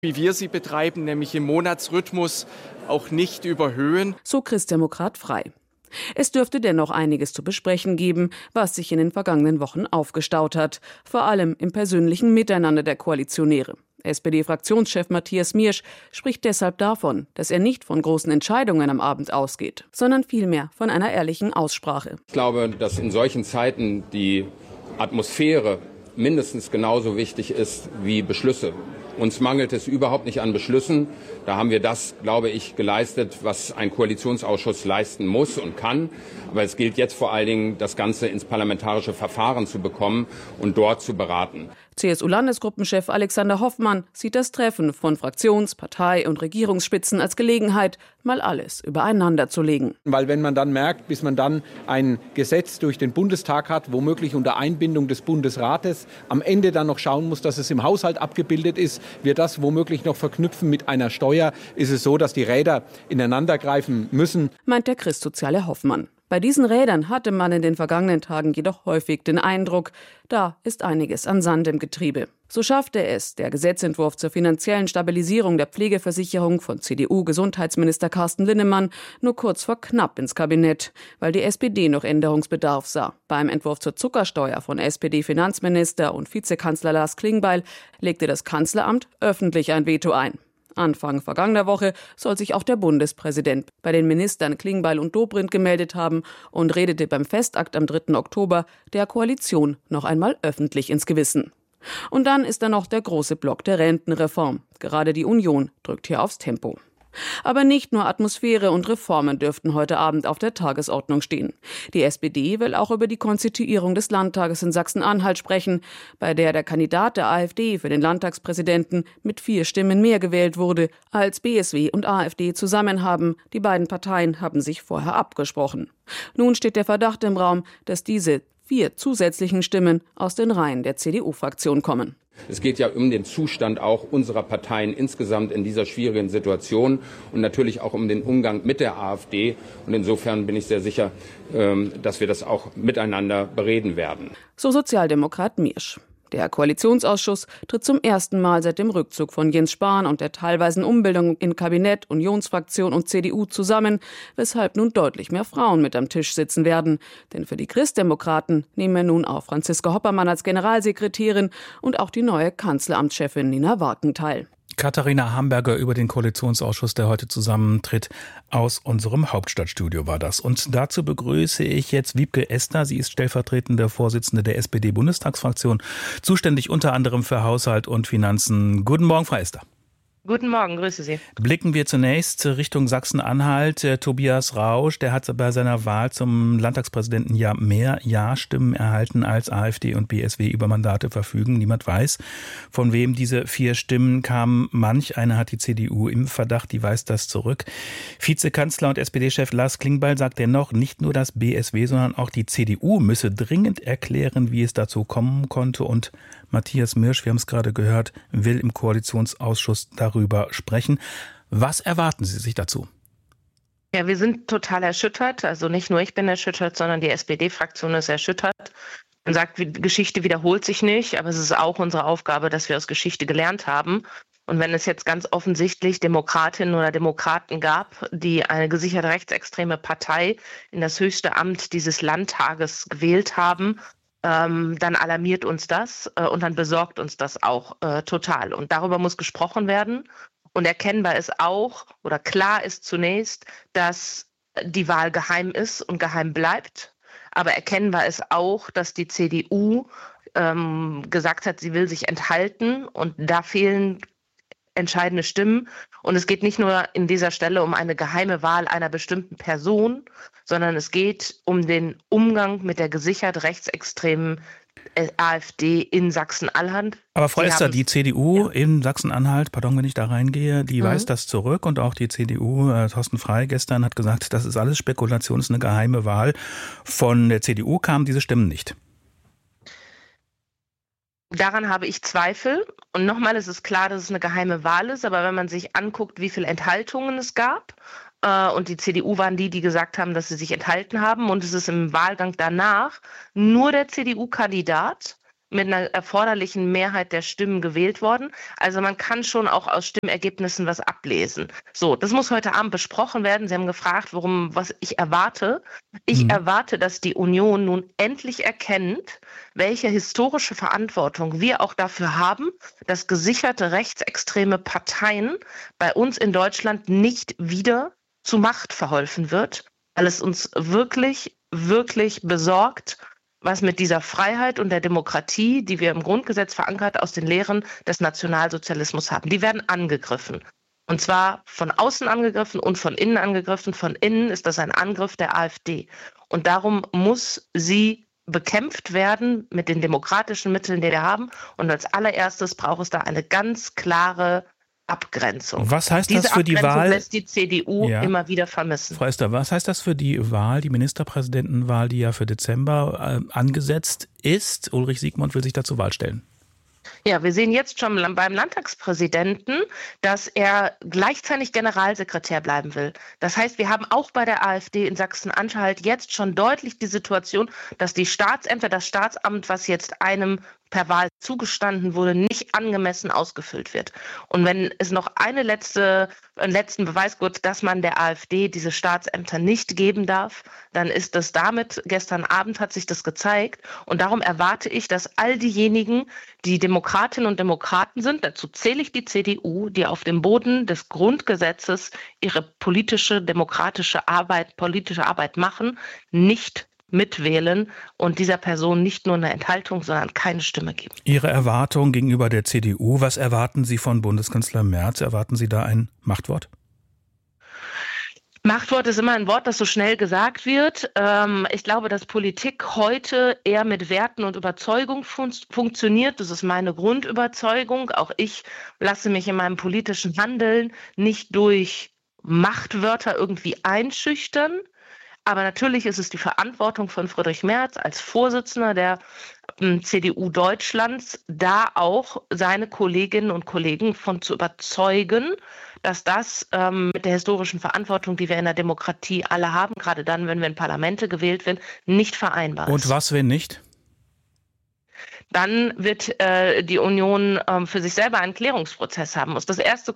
wie wir sie betreiben, nämlich im Monatsrhythmus, auch nicht überhöhen. So Christdemokrat Frey. Es dürfte dennoch einiges zu besprechen geben, was sich in den vergangenen Wochen aufgestaut hat. Vor allem im persönlichen Miteinander der Koalitionäre. SPD-Fraktionschef Matthias Miersch spricht deshalb davon, dass er nicht von großen Entscheidungen am Abend ausgeht, sondern vielmehr von einer ehrlichen Aussprache. Ich glaube, dass in solchen Zeiten die Atmosphäre mindestens genauso wichtig ist wie Beschlüsse. Uns mangelt es überhaupt nicht an Beschlüssen. Da haben wir das, glaube ich, geleistet, was ein Koalitionsausschuss leisten muss und kann. Aber es gilt jetzt vor allen Dingen, das Ganze ins parlamentarische Verfahren zu bekommen und dort zu beraten. CSU-Landesgruppenchef Alexander Hoffmann sieht das Treffen von Fraktions-, Partei- und Regierungsspitzen als Gelegenheit, mal alles übereinander zu legen. Weil wenn man dann merkt, bis man dann ein Gesetz durch den Bundestag hat, womöglich unter Einbindung des Bundesrates, am Ende dann noch schauen muss, dass es im Haushalt abgebildet ist, wir das womöglich noch verknüpfen mit einer Steuer, ist es so, dass die Räder ineinander greifen müssen. Meint der Christsoziale Hoffmann. Bei diesen Rädern hatte man in den vergangenen Tagen jedoch häufig den Eindruck, da ist einiges an Sand im Getriebe. So schaffte es der Gesetzentwurf zur finanziellen Stabilisierung der Pflegeversicherung von CDU-Gesundheitsminister Carsten Linnemann nur kurz vor knapp ins Kabinett, weil die SPD noch Änderungsbedarf sah. Beim Entwurf zur Zuckersteuer von SPD-Finanzminister und Vizekanzler Lars Klingbeil legte das Kanzleramt öffentlich ein Veto ein. Anfang vergangener Woche soll sich auch der Bundespräsident bei den Ministern Klingbeil und Dobrindt gemeldet haben und redete beim Festakt am 3. Oktober der Koalition noch einmal öffentlich ins Gewissen. Und dann ist da noch der große Block der Rentenreform. Gerade die Union drückt hier aufs Tempo. Aber nicht nur Atmosphäre und Reformen dürften heute Abend auf der Tagesordnung stehen. Die SPD will auch über die Konstituierung des Landtages in Sachsen-Anhalt sprechen, bei der Kandidat der AfD für den Landtagspräsidenten mit 4 Stimmen mehr gewählt wurde, als BSW und AfD zusammen haben. Die beiden Parteien haben sich vorher abgesprochen. Nun steht der Verdacht im Raum, dass diese 4 zusätzlichen Stimmen aus den Reihen der CDU-Fraktion kommen. Es geht ja um den Zustand auch unserer Parteien insgesamt in dieser schwierigen Situation und natürlich auch um den Umgang mit der AfD. Und insofern bin ich sehr sicher, dass wir das auch miteinander bereden werden. So Sozialdemokrat Miersch. Der Koalitionsausschuss tritt zum ersten Mal seit dem Rückzug von Jens Spahn und der teilweisen Umbildung in Kabinett, Unionsfraktion und CDU zusammen, weshalb nun deutlich mehr Frauen mit am Tisch sitzen werden. Denn für die Christdemokraten nehmen wir nun auch Franziska Hoppermann als Generalsekretärin und auch die neue Kanzleramtschefin Nina Warken teil. Katharina Hamburger über den Koalitionsausschuss, der heute zusammentritt. Aus unserem Hauptstadtstudio war das. Und dazu begrüße ich jetzt Wiebke Esner. Sie ist stellvertretende Vorsitzende der SPD-Bundestagsfraktion, zuständig unter anderem für Haushalt und Finanzen. Guten Morgen, Frau Esner. Guten Morgen, grüße Sie. Blicken wir zunächst Richtung Sachsen-Anhalt. Tobias Rausch, der hat bei seiner Wahl zum Landtagspräsidenten ja mehr Ja-Stimmen erhalten, als AfD und BSW über Mandate verfügen. Niemand weiß, von wem diese 4 Stimmen kamen. Manch einer hat die CDU im Verdacht, die weist das zurück. Vizekanzler und SPD-Chef Lars Klingbeil sagt dennoch, nicht nur das BSW, sondern auch die CDU müsse dringend erklären, wie es dazu kommen konnte. Und Matthias Miersch, wir haben es gerade gehört, will im Koalitionsausschuss darüber sprechen. Was erwarten Sie sich dazu? Ja, wir sind total erschüttert. Also nicht nur ich bin erschüttert, sondern die SPD-Fraktion ist erschüttert. Man sagt, die Geschichte wiederholt sich nicht, aber es ist auch unsere Aufgabe, dass wir aus Geschichte gelernt haben. Und wenn es jetzt ganz offensichtlich Demokratinnen oder Demokraten gab, die eine gesichert rechtsextreme Partei in das höchste Amt dieses Landtages gewählt haben, dann alarmiert uns das und dann besorgt uns das auch total. Und darüber muss gesprochen werden. Und erkennbar ist auch, oder klar ist zunächst, dass die Wahl geheim ist und geheim bleibt. Aber erkennbar ist auch, dass die CDU gesagt hat, sie will sich enthalten. Und da fehlen entscheidende Stimmen. Und es geht nicht nur in dieser Stelle um eine geheime Wahl einer bestimmten Person, sondern es geht um den Umgang mit der gesichert rechtsextremen AfD in Sachsen-Anhalt. Aber Frau Esner, die CDU in Sachsen-Anhalt, pardon, wenn ich da reingehe, die weist das zurück und auch die CDU, Thorsten Frey gestern hat gesagt, das ist alles Spekulation, das ist eine geheime Wahl. Von der CDU kamen diese Stimmen nicht. Daran habe ich Zweifel. Und nochmal, es ist klar, dass es eine geheime Wahl ist, aber wenn man sich anguckt, wie viele Enthaltungen es gab, und die CDU waren die gesagt haben, dass sie sich enthalten haben, und es ist im Wahlgang danach nur der CDU-Kandidat mit einer erforderlichen Mehrheit der Stimmen gewählt worden. Also man kann schon auch aus Stimmergebnissen was ablesen. So, das muss heute Abend besprochen werden. Sie haben gefragt, was ich erwarte. Ich erwarte, dass die Union nun endlich erkennt, welche historische Verantwortung wir auch dafür haben, dass gesicherte rechtsextreme Parteien bei uns in Deutschland nicht wieder zu Macht verholfen wird, weil es uns wirklich, wirklich besorgt, was mit dieser Freiheit und der Demokratie, die wir im Grundgesetz verankert aus den Lehren des Nationalsozialismus haben. Die werden angegriffen. Und zwar von außen angegriffen und von innen angegriffen. Von innen ist das ein Angriff der AfD. Und darum muss sie bekämpft werden mit den demokratischen Mitteln, die wir haben. Und als allererstes braucht es da eine ganz klare Abgrenzung. Was heißt das für die Wahl? Diese Abgrenzung lässt die CDU immer wieder vermissen. Frau Ester, was heißt das für die Wahl, die Ministerpräsidentenwahl, die ja für Dezember angesetzt ist? Ulrich Siegmund will sich da zur Wahl stellen. Ja, wir sehen jetzt schon beim Landtagspräsidenten, dass er gleichzeitig Generalsekretär bleiben will. Das heißt, wir haben auch bei der AfD in Sachsen-Anhalt jetzt schon deutlich die Situation, dass die Staatsämter, das Staatsamt, was jetzt einem per Wahl zugestanden wurde, nicht angemessen ausgefüllt wird. Und wenn es noch einen letzten Beweis gibt, dass man der AfD diese Staatsämter nicht geben darf, dann ist das damit, gestern Abend hat sich das gezeigt. Und darum erwarte ich, dass all diejenigen, die Demokratinnen und Demokraten sind, dazu zähle ich die CDU, die auf dem Boden des Grundgesetzes ihre politische Arbeit machen, nicht mitwählen und dieser Person nicht nur eine Enthaltung, sondern keine Stimme geben. Ihre Erwartung gegenüber der CDU, was erwarten Sie von Bundeskanzler Merz? Erwarten Sie da ein Machtwort? Machtwort ist immer ein Wort, das so schnell gesagt wird. Ich glaube, dass Politik heute eher mit Werten und Überzeugung funktioniert. Das ist meine Grundüberzeugung. Auch ich lasse mich in meinem politischen Handeln nicht durch Machtwörter irgendwie einschüchtern. Aber natürlich ist es die Verantwortung von Friedrich Merz als Vorsitzender der CDU Deutschlands, da auch seine Kolleginnen und Kollegen von zu überzeugen, dass das mit der historischen Verantwortung, die wir in der Demokratie alle haben, gerade dann, wenn wir in Parlamente gewählt werden, nicht vereinbar ist. Und was, wenn nicht? Dann wird die Union für sich selber einen Klärungsprozess haben muss. Das Erste,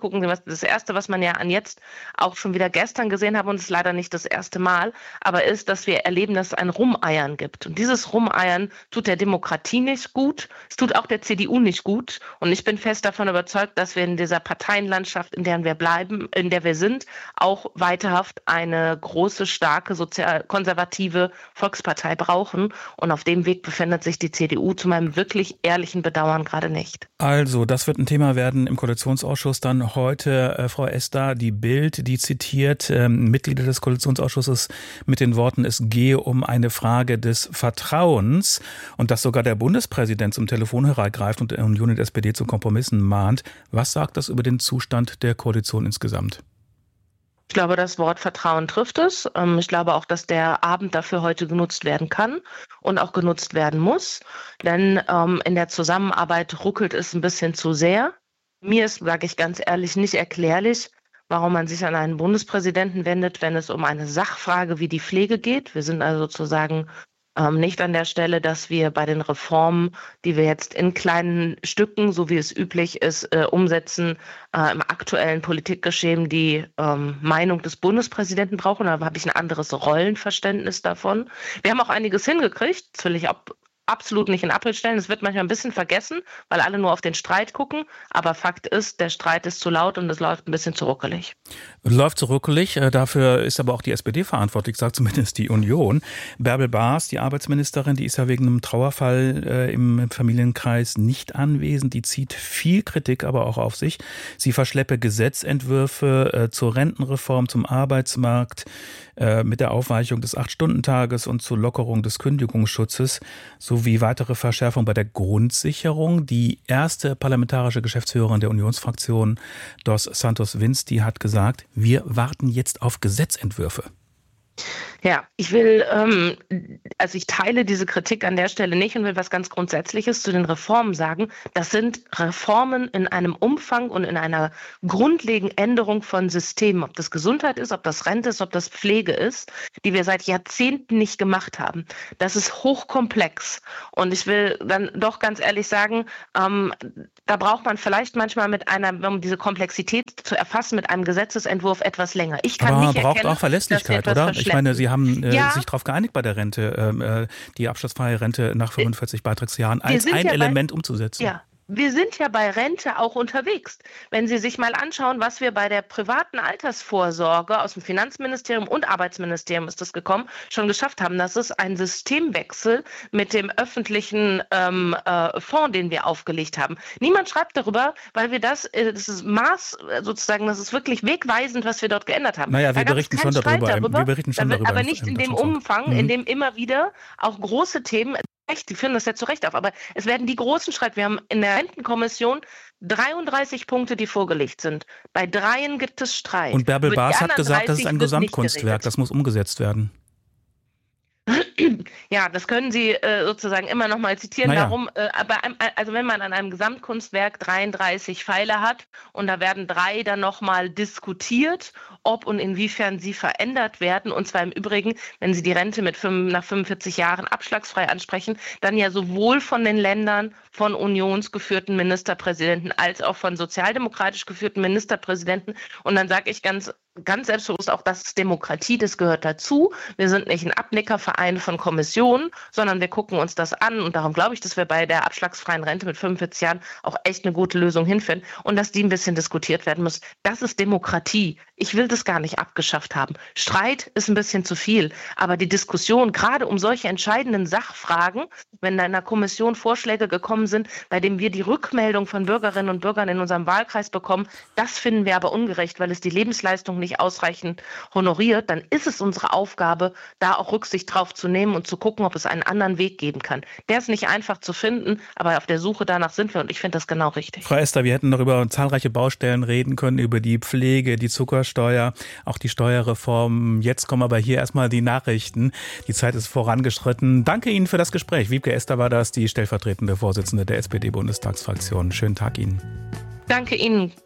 was man ja an jetzt auch schon wieder gestern gesehen hat, und es ist leider nicht das erste Mal, aber ist, dass wir erleben, dass es ein Rumeiern gibt. Und dieses Rumeiern tut der Demokratie nicht gut, es tut auch der CDU nicht gut. Und ich bin fest davon überzeugt, dass wir in dieser Parteienlandschaft, in der wir sind, auch weiterhaft eine große, starke, sozial-konservative Volkspartei brauchen. Und auf dem Weg befindet sich die CDU zu meinem wirklich ehrlichen Bedauern gerade nicht. Also, das wird ein Thema werden im Koalitionsausschuss dann heute. Frau Ester, die Bild, die zitiert Mitglieder des Koalitionsausschusses mit den Worten, es gehe um eine Frage des Vertrauens und dass sogar der Bundespräsident zum Telefonhörer greift und der Union und SPD zu Kompromissen mahnt. Was sagt das über den Zustand der Koalition insgesamt? Ich glaube, das Wort Vertrauen trifft es. Ich glaube auch, dass der Abend dafür heute genutzt werden kann und auch genutzt werden muss. Denn in der Zusammenarbeit ruckelt es ein bisschen zu sehr. Mir ist, sage ich ganz ehrlich, nicht erklärlich, warum man sich an einen Bundespräsidenten wendet, wenn es um eine Sachfrage wie die Pflege geht. Wir sind also sozusagen nicht an der Stelle, dass wir bei den Reformen, die wir jetzt in kleinen Stücken, so wie es üblich ist, umsetzen, im aktuellen Politikgeschehen die Meinung des Bundespräsidenten brauchen. Da habe ich ein anderes Rollenverständnis davon. Wir haben auch einiges hingekriegt, das will ich absolut nicht in Abrede stellen. Es wird manchmal ein bisschen vergessen, weil alle nur auf den Streit gucken. Aber Fakt ist, der Streit ist zu laut und es läuft ein bisschen zu ruckelig. Läuft zu ruckelig. Dafür ist aber auch die SPD verantwortlich, sagt zumindest die Union. Bärbel Baas, die Arbeitsministerin, die ist ja wegen einem Trauerfall im Familienkreis nicht anwesend. Die zieht viel Kritik aber auch auf sich. Sie verschleppe Gesetzentwürfe zur Rentenreform, zum Arbeitsmarkt, mit der Aufweichung des 8-Stunden-Tages und zur Lockerung des Kündigungsschutzes sowie weitere Verschärfung bei der Grundsicherung. Die erste parlamentarische Geschäftsführerin der Unionsfraktion, Dos Santos Vins, die hat gesagt, wir warten jetzt auf Gesetzentwürfe. Ja, ich will, also ich teile diese Kritik an der Stelle nicht und will was ganz Grundsätzliches zu den Reformen sagen. Das sind Reformen in einem Umfang und in einer grundlegenden Änderung von Systemen, ob das Gesundheit ist, ob das Rente ist, ob das Pflege ist, die wir seit Jahrzehnten nicht gemacht haben. Das ist hochkomplex und ich will dann doch ganz ehrlich sagen, da braucht man vielleicht manchmal um diese Komplexität zu erfassen, mit einem Gesetzesentwurf etwas länger. Ich kann aber nicht man braucht erkennen, auch Verlässlichkeit, oder? Ich meine, Sie haben sich darauf geeinigt bei der Rente, die abschlussfreie Rente nach 45 Beitragsjahren als ein Element umzusetzen. Ja. Wir sind ja bei Rente auch unterwegs. Wenn Sie sich mal anschauen, was wir bei der privaten Altersvorsorge aus dem Finanzministerium und Arbeitsministerium ist das gekommen, schon geschafft haben, das ist ein Systemwechsel mit dem öffentlichen Fonds, den wir aufgelegt haben. Niemand schreibt darüber, weil wir das ist Maß sozusagen, das ist wirklich wegweisend, was wir dort geändert haben. Naja, wir berichten schon darüber. Wir berichten schon darüber. Aber nicht in dem Umfang, in dem immer wieder auch große Themen. Die führen das ja zu Recht auf, aber es werden die großen Schritte. Wir haben in der Rentenkommission 33 Punkte, die vorgelegt sind. Bei 3 gibt es Streit. Und Bärbel Baas hat gesagt, das ist ein Gesamtkunstwerk, das muss umgesetzt werden. Ja, das können Sie sozusagen immer noch mal zitieren. Naja. Darum, also wenn man an einem Gesamtkunstwerk 33 Pfeile hat und da werden 3 dann noch mal diskutiert, ob und inwiefern sie verändert werden. Und zwar im Übrigen, wenn Sie die Rente nach 45 Jahren abschlagsfrei ansprechen, dann ja sowohl von den Ländern, von unionsgeführten Ministerpräsidenten als auch von sozialdemokratisch geführten Ministerpräsidenten. Und dann sage ich ganz selbstbewusst auch, das ist Demokratie, das gehört dazu. Wir sind nicht ein Abnickerverein von Kommissionen, sondern wir gucken uns das an. Und darum glaube ich, dass wir bei der abschlagsfreien Rente mit 45 Jahren auch echt eine gute Lösung hinfinden und dass die ein bisschen diskutiert werden muss. Das ist Demokratie. Ich will das gar nicht abgeschafft haben. Streit ist ein bisschen zu viel. Aber die Diskussion, gerade um solche entscheidenden Sachfragen, wenn da in der Kommission Vorschläge gekommen sind, bei denen wir die Rückmeldung von Bürgerinnen und Bürgern in unserem Wahlkreis bekommen, das finden wir aber ungerecht, weil es die Lebensleistung nicht ausreichend honoriert, dann ist es unsere Aufgabe, da auch Rücksicht drauf zu nehmen und zu gucken, ob es einen anderen Weg geben kann. Der ist nicht einfach zu finden, aber auf der Suche danach sind wir und ich finde das genau richtig. Frau Ester, wir hätten noch über zahlreiche Baustellen reden können, über die Pflege, die Zuckersteuer, auch die Steuerreform. Jetzt kommen aber hier erstmal die Nachrichten. Die Zeit ist vorangeschritten. Danke Ihnen für das Gespräch. Wiebke Ester war das, die stellvertretende Vorsitzende der SPD-Bundestagsfraktion. Schönen Tag Ihnen. Danke Ihnen.